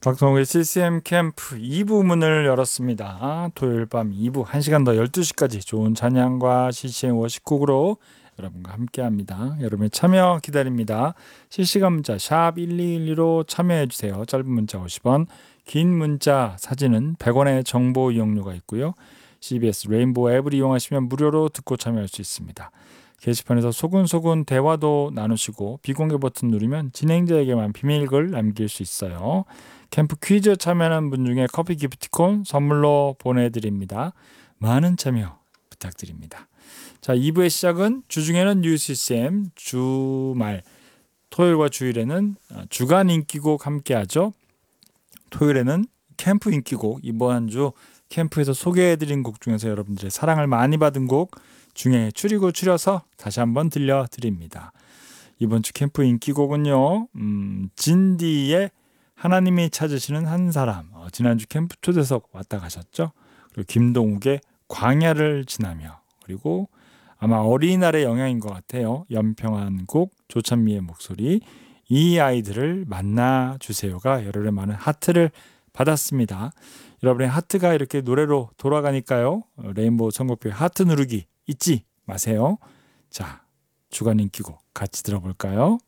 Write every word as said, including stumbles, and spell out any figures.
박성욱의 씨씨엠 캠프 이 부 문을 열었습니다. 토요일 밤 이 부 한 시간 더 열두 시까지 좋은 찬양과 씨씨엠 워십곡으로 여러분과 함께합니다. 여러분의 참여 기다립니다. 실시간 문자 샵 일이일이로 참여해주세요. 짧은 문자 오십 원, 긴 문자 사진은 백 원의 정보 이용료가 있고요. 씨비에스 레인보우 앱을 이용하시면 무료로 듣고 참여할 수 있습니다. 게시판에서 소근소근 대화도 나누시고 비공개 버튼 누르면 진행자에게만 비밀글 남길 수 있어요. 캠프 퀴즈 참여하는 분 중에 커피 기프티콘 선물로 보내드립니다. 많은 참여 부탁드립니다. 자, 이 부의 시작은 주중에는 뉴씨씨엠, 주말 토요일과 주일에는 주간 인기곡 함께하죠. 토요일에는 캠프 인기곡, 이번 주 캠프에서 소개해드린 곡 중에서 여러분들의 사랑을 많이 받은 곡 중에 추리고 추려서 다시 한번 들려드립니다. 이번 주 캠프 인기곡은요, 음, 진디의 하나님이 찾으시는 한 사람, 어, 지난주 캠프 초대석 왔다 가셨죠. 그리고 김동욱의 광야를 지나며, 그리고 아마 어린이날의 영향인 것 같아요. 연평한 곡, 조찬미의 목소리, 이 아이들을 만나주세요가 여러분의 많은 하트를 받았습니다. 여러분의 하트가 이렇게 노래로 돌아가니까요. 레인보우 선곡표에 하트 누르기 잊지 마세요. 자, 주간 인기곡 같이 들어볼까요?